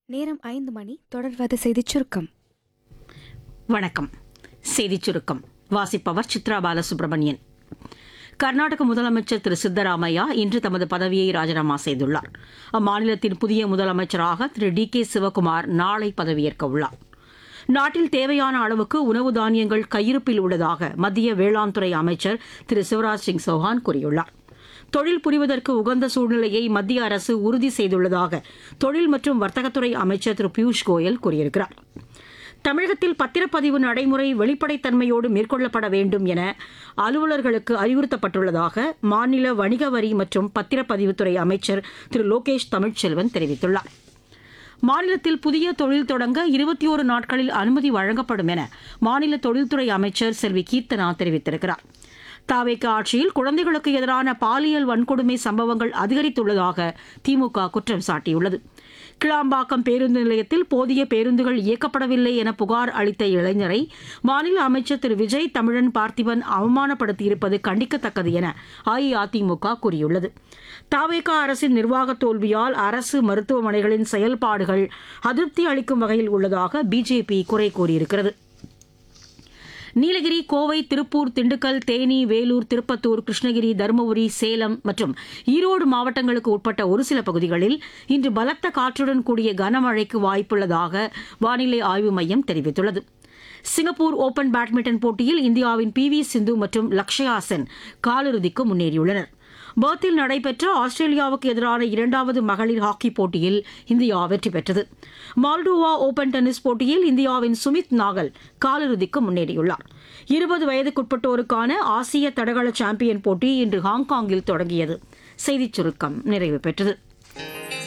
நேரம் 5 மணி. தொடர்வது செய்திச் சுருக்கம். வணக்கம். செய்திச் சுருக்கம் வாசிப்பவர் சித்ரா பாலசுப்ரமணியன். கர்நாடக முதலமைச்சர் திரு சித்தராமையா இன்று தமது பதவியை ராஜினாமா செய்துள்ளார். அம்மாநிலத்தின் புதிய முதலமைச்சராக திரு டி.கே. சிவக்குமார் நாளை பதவியேற்க உள்ளார். நாட்டில் தேவையான அளவுக்கு உணவு தானியங்கள் கையிருப்பில் உள்ளதாக மத்திய வேளாண் துறை அமைச்சர் திரு சிவராஜ் சிங் சௌஹான் கூறியுள்ளார். தொழில் புரிவதற்கு உகந்த சூழ்நிலையை மத்திய அரசு உறுதி செய்துள்ளதாக தொழில் மற்றும் வர்த்தகத்துறை அமைச்சர் திரு பியூஷ் கோயல் கூறியிருக்கிறார். தமிழகத்தில் பத்திரப்பதிவு நடைமுறை வெளிப்படைத்தன்மையோடு மேற்கொள்ளப்பட வேண்டும் என அலுவலர்களுக்கு அறிவுறுத்தப்பட்டுள்ளதாக மாநில வணிக வரி மற்றும் பத்திரப்பதிவுத்துறை அமைச்சர் திரு லோகேஷ் தமிழ்ச்செல்வன் தெரிவித்துள்ளார். மாநிலத்தில் புதிய தொழில் தொடங்க 21 நாட்களில் அனுமதி வழங்கப்படும் என மாநில தொழில்துறை அமைச்சர் செல்வி கீர்த்தனா தெரிவித்திருக்கிறார். தாவேக ஆட்சியில் குழந்தைகளுக்கு எதிரான பாலியல் வன்கொடுமை சம்பவங்கள் அதிகரித்துள்ளதாக திமுக குற்றம் சாட்டியுள்ளது. கிளாம்பாக்கம் பேருந்து நிலையத்தில் போதிய பேருந்துகள் இயக்கப்படவில்லை என புகார் அளித்த இளைஞரை மாநில அமைச்சர் திரு விஜய் தமிழன் பார்த்திபன் அவமானப்படுத்தியிருப்பது கண்டிக்கத்தக்கது என அஇஅதிமுக கூறியுள்ளது. தாவேக அரசின் நிர்வாக தோல்வியால் அரசு மருத்துவமனைகளின் செயல்பாடுகள் அதிருப்தி அளிக்கும் வகையில் உள்ளதாக பிஜேபி குறை கூறியிருக்கிறது. நீலகிரி, கோவை, திருப்பூர், திண்டுக்கல், தேனி, வேலூர், திருப்பத்தூர், கிருஷ்ணகிரி, தருமபுரி, சேலம் மற்றும் ஈரோடு மாவட்டங்களுக்கு உட்பட்ட ஒரு சில பகுதிகளில் இன்று பலத்த காற்றுடன் கூடிய கனமழைக்கு வாய்ப்புள்ளதாக வானிலை ஆய்வு மையம் தெரிவித்துள்ளது. சிங்கப்பூர் ஓபன் பேட்மிண்டன் போட்டியில் இந்தியாவின் பி.வி. சிந்து மற்றும் லக்ஷயா சென் காலிறுதிக்கு முன்னேறியுள்ளனர். பர்த்தில் நடைபெற்ற ஆஸ்திரேலியாவுக்கு எதிரான 2வது மகளிர் ஹாக்கி போட்டியில் இந்தியா வெற்றி பெற்றது. மால்டோவா ஓபன் டென்னிஸ் போட்டியில் இந்தியாவின் சுமித் நாகல் காலிறுதிக்கு முன்னேறியுள்ளார். 20 வயதுக்குட்பட்டோருக்கான ஆசிய தடகள சாம்பியன் போட்டி இன்று ஹாங்காங்கில் தொடங்கியது. செய்திச் சுருக்கம் நிறைவு பெற்றது.